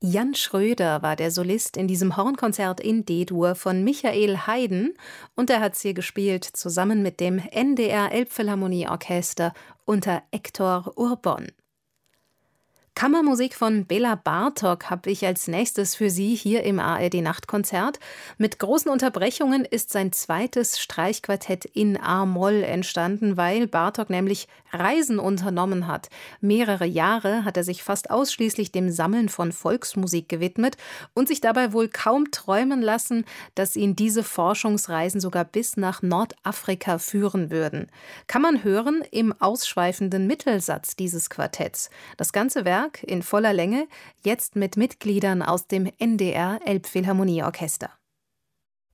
Jan Schröder war der Solist in diesem Hornkonzert in D-Dur von Michael Haydn und er hat sie gespielt zusammen mit dem NDR Elbphilharmonieorchester unter Hector Urbon. Kammermusik von Bela Bartok habe ich als nächstes für Sie hier im ARD-Nachtkonzert. Mit großen Unterbrechungen ist sein zweites Streichquartett in A-Moll entstanden, weil Bartok nämlich Reisen unternommen hat. Mehrere Jahre hat er sich fast ausschließlich dem Sammeln von Volksmusik gewidmet und sich dabei wohl kaum träumen lassen, dass ihn diese Forschungsreisen sogar bis nach Nordafrika führen würden. Kann man hören im ausschweifenden Mittelsatz dieses Quartetts. Das ganze Werk in voller Länge, jetzt mit Mitgliedern aus dem NDR Elbphilharmonieorchester.